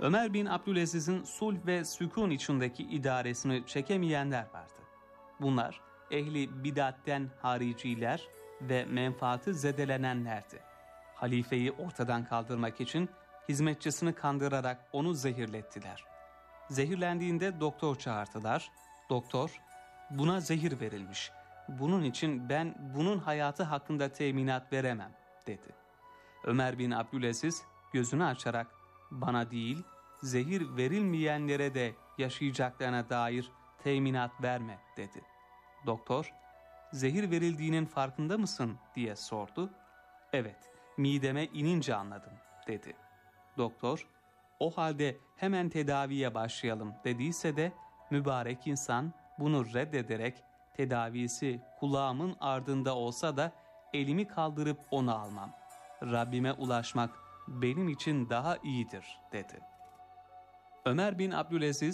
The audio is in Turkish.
Ömer bin Abdülaziz'in sulh ve sükun içindeki idaresini çekemeyenler vardı. Bunlar ehli bidatten hariciler ve menfaati zedelenenlerdi. Halifeyi ortadan kaldırmak için hizmetçisini kandırarak onu zehirlettiler. Zehirlendiğinde doktor çağırdılar. Doktor, "Buna zehir verilmiş. Bunun için ben bunun hayatı hakkında teminat veremem," dedi. Ömer bin Abdülaziz gözünü açarak, "Bana değil, zehir verilmeyenlere de yaşayacaklarına dair teminat verme," dedi. Doktor, "Zehir verildiğinin farkında mısın?" diye sordu. "Evet, mideme inince anladım," dedi. Doktor, "O halde hemen tedaviye başlayalım," dediyse de mübarek insan bunu reddederek, "Tedavisi kulağımın ardında olsa da elimi kaldırıp onu almam. Rabbime ulaşmak benim için daha iyidir," dedi. Ömer bin Abdülaziz